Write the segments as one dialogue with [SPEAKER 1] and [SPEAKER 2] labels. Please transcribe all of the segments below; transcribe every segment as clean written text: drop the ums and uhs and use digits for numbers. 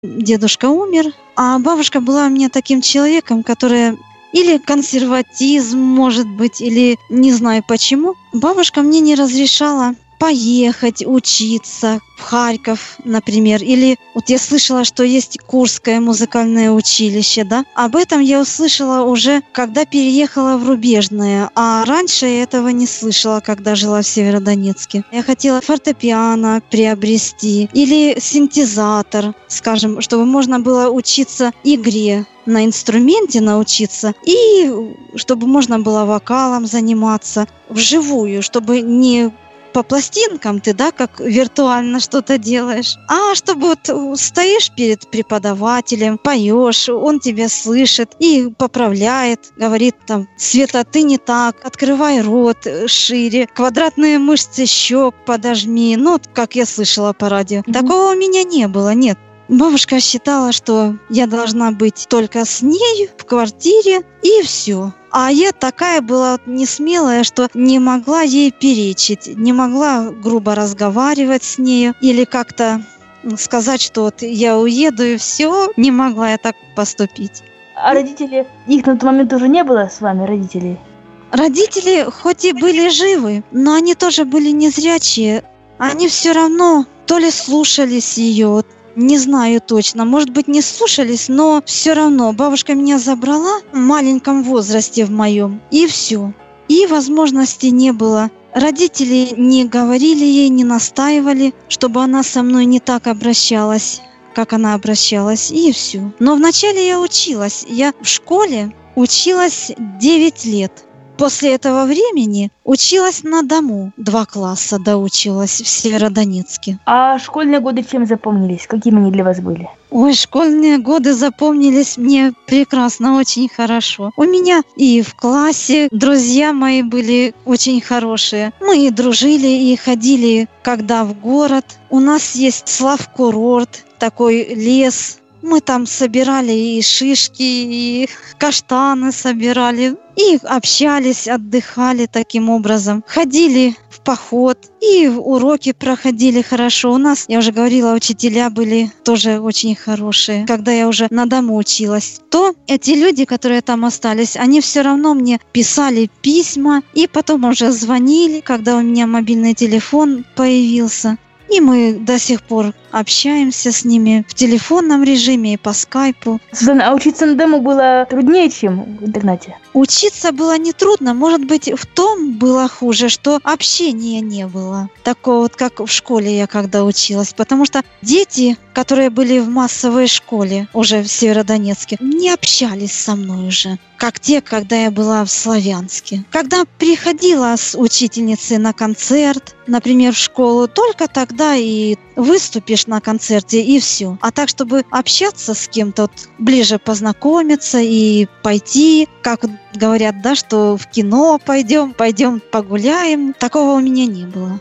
[SPEAKER 1] дедушка умер, а бабушка была у меня таким человеком, который или консерватизм, может быть, или не знаю почему. Бабушка мне не разрешала поехать учиться в Харьков, например. Или вот я слышала, что есть Курское музыкальное училище, да. Об этом я услышала уже, когда переехала в Рубежное. А раньше я этого не слышала, когда жила в Северодонецке. Я хотела фортепиано приобрести или синтезатор, скажем, чтобы можно было учиться игре на инструменте научиться, и чтобы можно было вокалом заниматься вживую, чтобы не по пластинкам ты, да, как виртуально что-то делаешь, а чтобы вот стоишь перед преподавателем, поешь, он тебя слышит и поправляет, говорит там: Света, ты не так, открывай рот шире, квадратные мышцы щек подожми, ну, вот как я слышала по радио. Такого у меня не было, нет. Бабушка считала, что я должна быть только с ней в квартире, и все. А я такая была несмелая, что не могла ей перечить, не могла грубо разговаривать с ней или как-то сказать, что вот я уеду и все. Не могла я так поступить.
[SPEAKER 2] А родители, их на тот момент уже не было с вами, родителей?
[SPEAKER 1] Родители хоть и были живы, но они тоже были незрячие. Они все равно то ли слушались ее, не знаю точно, может быть, не слушались, но все равно бабушка меня забрала в маленьком возрасте в моем, и все. И возможности не было. Родители не говорили ей, не настаивали, чтобы она со мной не так обращалась, как она обращалась, и все. Но вначале я училась. Я в школе училась 9 лет. После этого времени училась на дому. 2 класса доучилась в Северодонецке.
[SPEAKER 2] А школьные годы чем запомнились? Какими они для вас были?
[SPEAKER 1] Ой, школьные годы запомнились мне прекрасно, очень хорошо. У меня и в классе друзья мои были очень хорошие. Мы и дружили, и ходили, когда в город. У нас есть Славкурорт, такой лес. Мы там собирали и шишки, и каштаны собирали, и общались, отдыхали таким образом. Ходили в поход, и уроки проходили хорошо. У нас, я уже говорила, учителя были тоже очень хорошие. Когда я уже на дому училась, то эти люди, которые там остались, они все равно мне писали письма, и потом уже звонили, когда у меня мобильный телефон появился. И мы до сих пор общаемся с ними в телефонном режиме и по скайпу.
[SPEAKER 2] Светлана, а учиться на дому было труднее, чем в интернате?
[SPEAKER 1] Учиться было нетрудно. Может быть, в том было хуже, что общения не было. Такого вот, как в школе я когда училась. Потому что дети, которые были в массовой школе уже в Северодонецке, не общались со мной уже, как те, когда я была в Славянске. Когда приходила с учительницей на концерт, например, в школу, только тогда и выступишь на концерте, и все. А так, чтобы общаться с кем-то, вот, ближе познакомиться и пойти, как говорят, да, что в кино пойдем погуляем, такого у меня не было.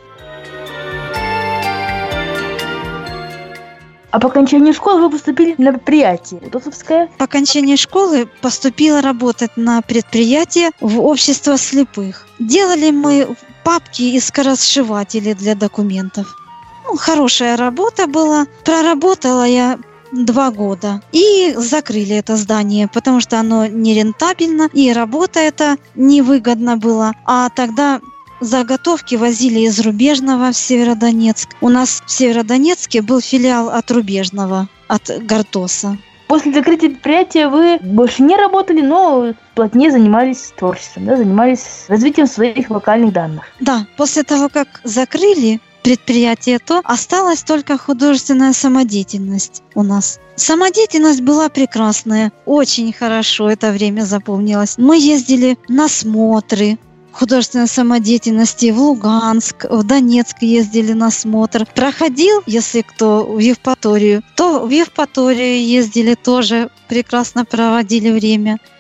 [SPEAKER 2] А по окончании школы вы поступили на предприятие Утосовское?
[SPEAKER 1] По окончании школы поступила работать на предприятие в общество слепых. Делали мы папки и скоросшиватели для документов. Хорошая работа была. Проработала я 2 года. И закрыли это здание, потому что оно нерентабельно, и работа эта невыгодна была. А тогда заготовки возили из Рубежного в Северодонецк. У нас в Северодонецке был филиал от Рубежного, от Гортоса.
[SPEAKER 2] После закрытия предприятия вы больше не работали, но плотнее занимались творчеством, да, занимались развитием своих локальных данных.
[SPEAKER 1] Да, после того, как закрыли предприятие, то осталась только художественная самодеятельность у нас. Самодеятельность была прекрасная, очень хорошо это время запомнилось. Мы ездили на смотры художественной самодеятельности в Луганск, в Донецк ездили на смотр. Проходил, если кто, в Евпаторию, то в Евпаторию ездили тоже, прекрасно проводили время.